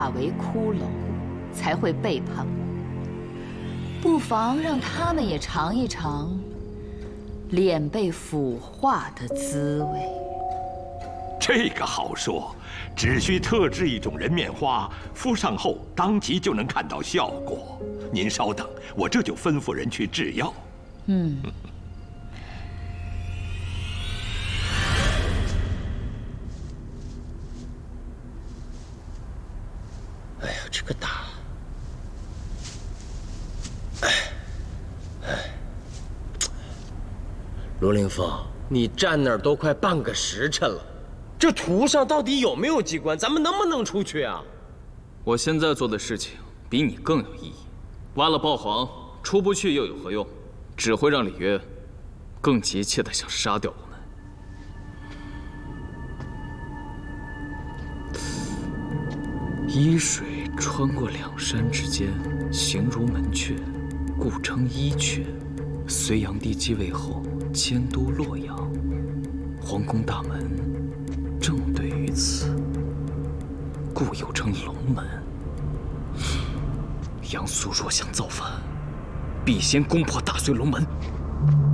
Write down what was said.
为骷髅，才会背叛我。不妨让他们也尝一尝脸被腐化的滋味。 这个好说，只需特制一种人面花，敷上后当即就能看到效果。您稍等，我这就吩咐人去制药。 哎呀，这个打，罗凌风，你站那儿都快半个时辰了，这图上到底有没有机关？咱们能不能出去啊？ 我现在做的事情比你更有意义。挖了豹皇，出不去又有何用？只会让李约更急切地想杀掉我们。依水穿过两山之间，形如门阙，故称伊阙。隋炀帝继位后，迁都洛阳，皇宫大门正对于此，故又称龙门。杨素若想造反，必先攻破大隋龙门。